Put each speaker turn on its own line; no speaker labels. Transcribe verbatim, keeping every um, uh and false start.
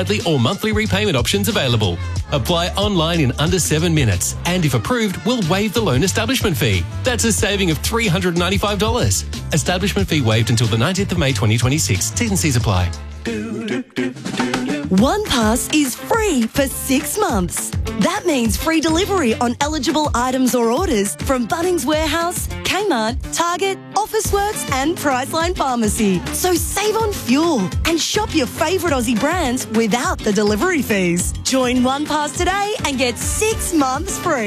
or monthly repayment options available. Apply online in under seven minutes, and if approved, we'll waive the loan establishment fee. That's a saving of three hundred ninety-five dollars. Establishment fee waived until the nineteenth of May twenty twenty-six. T's and C's apply.
OnePass is free for six months. That means free delivery on eligible items or orders from Bunnings Warehouse, Kmart, Target, Officeworks and Priceline Pharmacy. So save on fuel and shop your favourite Aussie brands without the delivery fees. Join OnePass today and get six months free.